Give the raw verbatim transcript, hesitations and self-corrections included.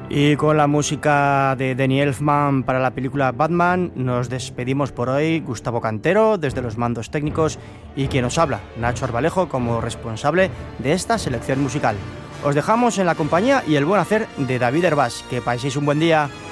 Y con la música de Danny Elfman para la película Batman, nos despedimos por hoy. Gustavo Cantero, desde los mandos técnicos, y quien nos habla, Nacho Arbalejo, como responsable de esta selección musical. Os dejamos en la compañía y el buen hacer de David Hervás. Que paséis un buen día.